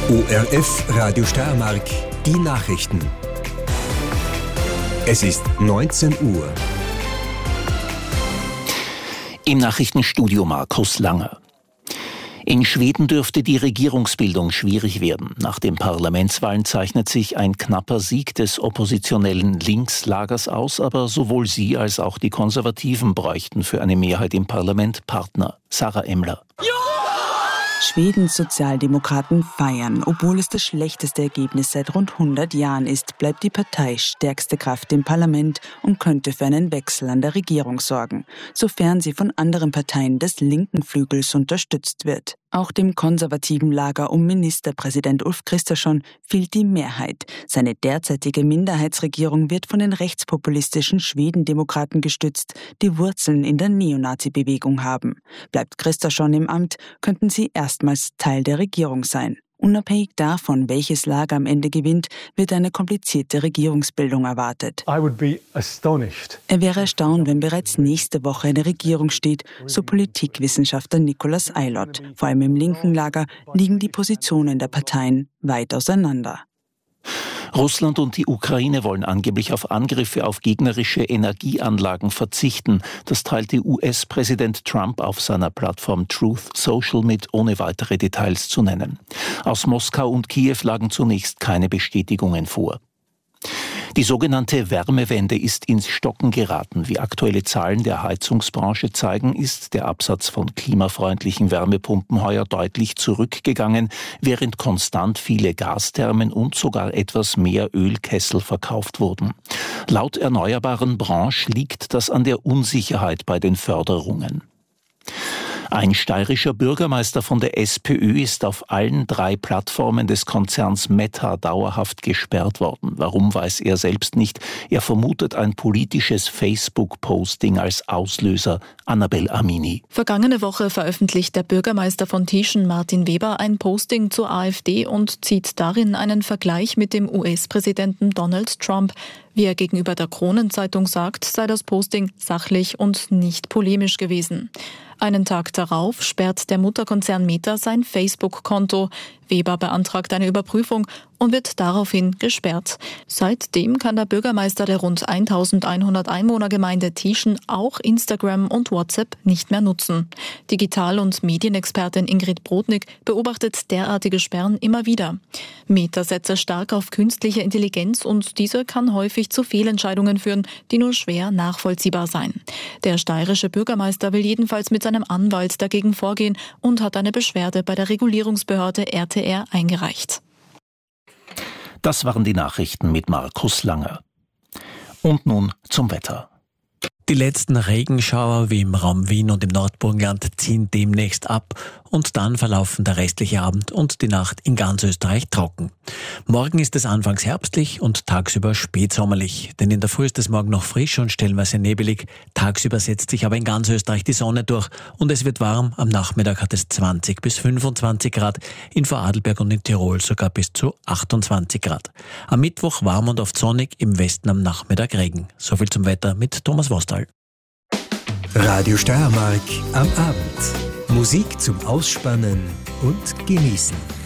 ORF Radio Steiermark, die Nachrichten. Es ist 19 Uhr. Im Nachrichtenstudio Markus Langer. In Schweden dürfte die Regierungsbildung schwierig werden. Nach den Parlamentswahlen zeichnet sich ein knapper Sieg des oppositionellen Linkslagers aus, aber sowohl sie als auch die Konservativen bräuchten für eine Mehrheit im Parlament Partner. Sarah Emmler. Schwedens Sozialdemokraten feiern. Obwohl es das schlechteste Ergebnis seit rund 100 Jahren ist, bleibt die Partei stärkste Kraft im Parlament und könnte für einen Wechsel an der Regierung sorgen, sofern sie von anderen Parteien des linken Flügels unterstützt wird. Auch dem konservativen Lager um Ministerpräsident Ulf Kristersson fehlt die Mehrheit. Seine derzeitige Minderheitsregierung wird von den rechtspopulistischen Schwedendemokraten gestützt, die Wurzeln in der Neonazi-Bewegung haben. Bleibt Kristersson im Amt, könnten sie erstmals Teil der Regierung sein. Unabhängig davon, welches Lager am Ende gewinnt, wird eine komplizierte Regierungsbildung erwartet. Er wäre erstaunt, wenn bereits nächste Woche eine Regierung steht, so Politikwissenschaftler Nicholas Eilert. Vor allem im linken Lager liegen die Positionen der Parteien weit auseinander. Russland und die Ukraine wollen angeblich auf Angriffe auf gegnerische Energieanlagen verzichten. Das teilte US-Präsident Trump auf seiner Plattform Truth Social mit, ohne weitere Details zu nennen. Aus Moskau und Kiew lagen zunächst keine Bestätigungen vor. Die sogenannte Wärmewende ist ins Stocken geraten. Wie aktuelle Zahlen der Heizungsbranche zeigen, ist der Absatz von klimafreundlichen Wärmepumpen heuer deutlich zurückgegangen, während konstant viele Gasthermen und sogar etwas mehr Ölkessel verkauft wurden. Laut erneuerbaren Branche liegt das an der Unsicherheit bei den Förderungen. Ein steirischer Bürgermeister von der SPÖ ist auf allen 3 Plattformen des Konzerns Meta dauerhaft gesperrt worden. Warum, weiß er selbst nicht. Er vermutet ein politisches Facebook-Posting als Auslöser. Annabel Amini. Vergangene Woche veröffentlicht der Bürgermeister von Tieschen, Martin Weber, ein Posting zur AfD und zieht darin einen Vergleich mit dem US-Präsidenten Donald Trump. Wie er gegenüber der Kronenzeitung sagt, sei das Posting sachlich und nicht polemisch gewesen. Einen Tag darauf sperrt der Mutterkonzern Meta sein Facebook-Konto. Weber beantragt eine Überprüfung und wird daraufhin gesperrt. Seitdem kann der Bürgermeister der rund 1100 Einwohnergemeinde Tieschen auch Instagram und WhatsApp nicht mehr nutzen. Digital- und Medienexpertin Ingrid Brodnik beobachtet derartige Sperren immer wieder. Meta setze stark auf künstliche Intelligenz und diese kann häufig zu Fehlentscheidungen führen, die nur schwer nachvollziehbar seien. Der steirische Bürgermeister will jedenfalls mit seinem Anwalt dagegen vorgehen und hat eine Beschwerde bei der Regulierungsbehörde RTR eingereicht. Das waren die Nachrichten mit Markus Langer. Und nun zum Wetter. Die letzten Regenschauer wie im Raum Wien und im Nordburgenland ziehen demnächst ab und dann verlaufen der restliche Abend und die Nacht in ganz Österreich trocken. Morgen ist es anfangs herbstlich und tagsüber spätsommerlich, denn in der Früh ist es morgen noch frisch und stellenweise nebelig. Tagsüber setzt sich aber in ganz Österreich die Sonne durch und es wird warm. Am Nachmittag hat es 20 bis 25 Grad, in Vorarlberg und in Tirol sogar bis zu 28 Grad. Am Mittwoch warm und oft sonnig, im Westen am Nachmittag Regen. Soviel zum Wetter mit Thomas Vostal. Radio Steiermark am Abend. Musik zum Ausspannen und Genießen.